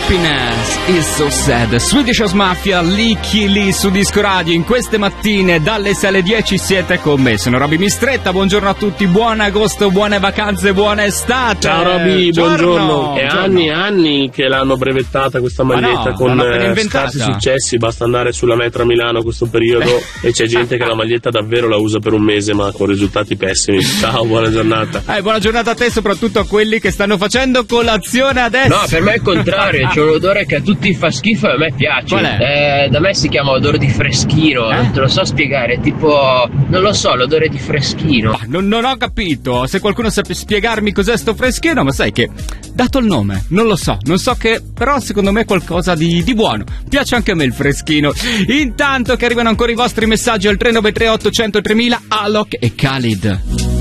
Happiness is so sad. Swedish House Mafia, Licky Lee su Disco Radio. In queste mattine dalle 6 alle 10 siete con me. Sono Roby Mistretta, buongiorno a tutti, buon agosto, buone vacanze, buona estate. Ciao Roby, buongiorno. È anni e anni che l'hanno brevettata questa maglietta, con scarsi successi. Basta andare sulla metro a Milano questo periodo e c'è gente che la maglietta davvero la usa per un mese ma con risultati pessimi. Ciao, buona giornata. Buona giornata a te, soprattutto a quelli che stanno facendo colazione adesso. No, per me è il contrario, c'è un odore che a tutti fa schifo e a me piace. Qual è? Da me si chiama odore di freschino, non te lo so spiegare, tipo, non lo so, l'odore di freschino. Non ho capito, se qualcuno sa spiegarmi cos'è sto freschino, ma sai che, dato il nome, non lo so, non so che, però secondo me è qualcosa di buono. Piace anche a me il freschino. Intanto che arrivano ancora i vostri messaggi al 393 800 3000, Alok e Khalid.